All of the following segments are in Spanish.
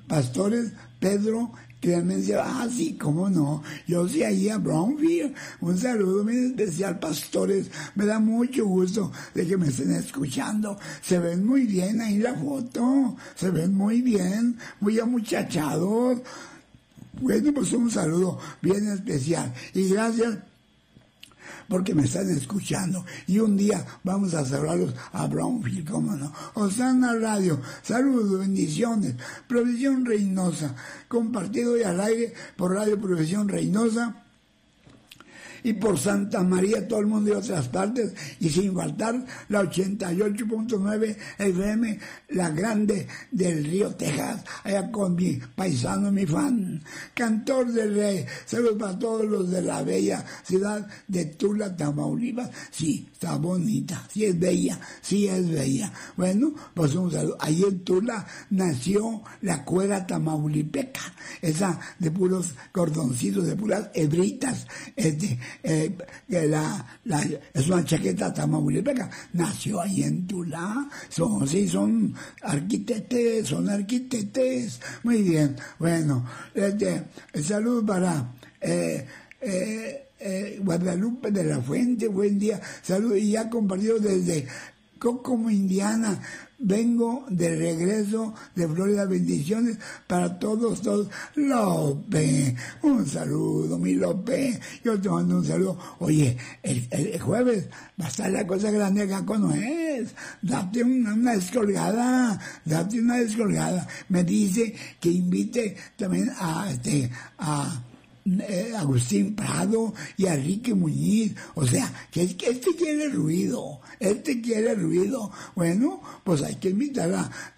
Pastores Pedro Clemencia, sí, cómo no, yo sí ahí a Brownfield, un saludo muy especial, pastores, me da mucho gusto de que me estén escuchando, se ven muy bien ahí la foto, se ven muy bien, muy amuchachados. Bueno, pues un saludo bien especial y gracias porque me están escuchando y un día vamos a cerrarlos a Brownfield, cómo no. Osana Radio, saludos, bendiciones. Provisión Reynosa, compartido y al aire por Radio Provisión Reynosa y por Santa María, todo el mundo de otras partes, y sin faltar la 88.9 FM, la grande del Río Texas, allá con mi paisano, mi fan, Cantor del Rey. Saludos para todos los de la bella ciudad de Tula, Tamaulipas. Sí, está bonita, sí es bella, sí es bella. Bueno, pues un saludo. Ahí en Tula nació la cuera tamaulipeca, esa de puros cordoncitos, de puras hebritas, es una chaqueta tamaulipeca, nació ahí en Tula, son arquitectes, muy bien. Bueno, salud para Guadalupe de la Fuente, buen día, salud, y ya compartido desde Kokomo, Indiana. Vengo de regreso de Florida, bendiciones para todos. Lope, un saludo, mi Lope, yo te mando un saludo. Oye, el jueves va a estar la cosa grande acá con Noé, date una descolgada, me dice que invite también a Agustín Prado y a Enrique Muñiz, o sea, que este quiere ruido, bueno, pues hay que invitar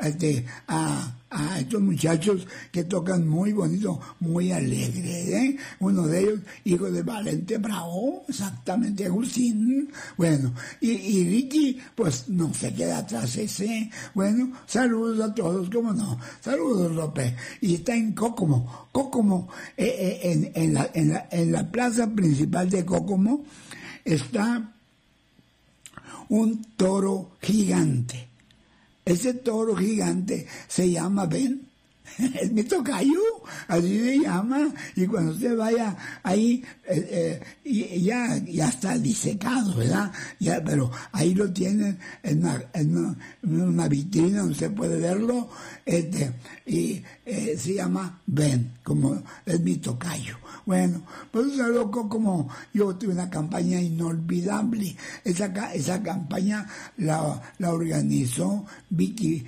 a estos muchachos que tocan muy bonito, muy alegre, uno de ellos, hijo de Valente Bravo, exactamente, Agustín, bueno, y Ricky, pues no se queda atrás ese, bueno, saludos a todos, cómo no, saludos López, y está en Kokomo, en la plaza principal de Kokomo, está un toro gigante. Ese toro gigante se llama Ben, es mi tocayo, así se llama, y cuando usted vaya ahí, ya está disecado, ¿verdad? Ya, pero ahí lo tienen en una vitrina donde usted puede verlo, y se llama Ben, como es mi tocayo. Bueno, pues es loco, como yo tuve una campaña inolvidable. Esa campaña la organizó Vicky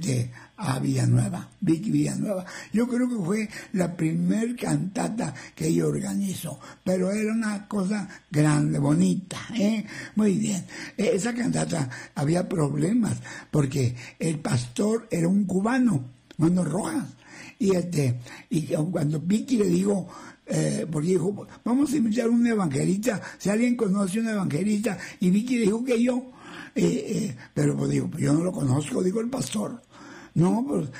Vicky Villanueva. Yo creo que fue la primer cantata que ella organizó, pero era una cosa grande, bonita, muy bien. Esa cantata había problemas porque el pastor era un cubano, Manuel Rojas, y cuando Vicky le dijo, porque dijo, vamos a invitar a un evangelista, si alguien conoce un evangelista, y Vicky le dijo que yo, pero pues digo, yo no lo conozco, dijo el pastor. No, pues,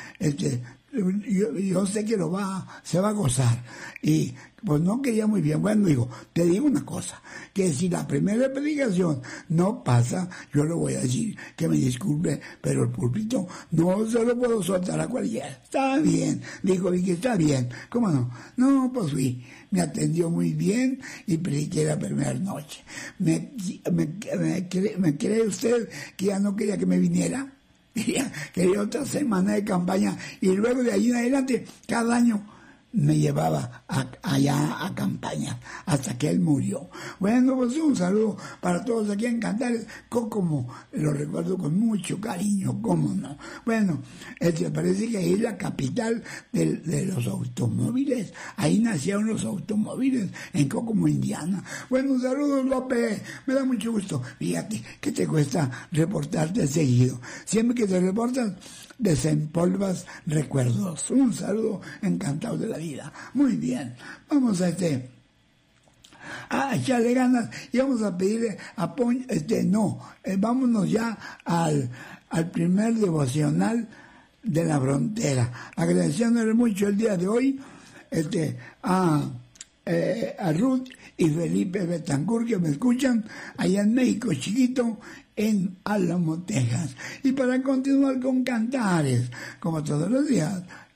yo sé que se va a gozar. Y pues no quería muy bien. Bueno, digo, te digo una cosa, que si la primera predicación no pasa, yo le voy a decir que me disculpe, pero el púlpito no se lo puedo soltar a cualquiera. Está bien, dijo Vicky, está bien. ¿Cómo no? No, pues fui. Me atendió muy bien y prediqué la primera noche. ¿Me cree usted que ya no quería que me viniera? Quería otra semana de campaña y luego de ahí en adelante cada año me llevaba allá a campaña hasta que él murió. Bueno, pues un saludo para todos aquí en Cantares, como lo recuerdo con mucho cariño, cómo no. Bueno, parece que ahí es la capital de los automóviles, ahí nacieron los automóviles, en Kokomo, Indiana. Bueno, saludos López, me da mucho gusto. Fíjate que te cuesta reportarte seguido. Siempre que te reportas, desempolvas recuerdos. Un saludo, encantado de la vida. Muy bien, vamos a echarle ganas y vamos a pedirle apoyo. Vámonos ya al primer devocional de la frontera, agradeciéndole mucho el día de hoy a Ruth y Felipe Betancourt, que me escuchan allá en México Chiquito, en Álamo, Texas. Y para continuar con Cantares, como todos los días,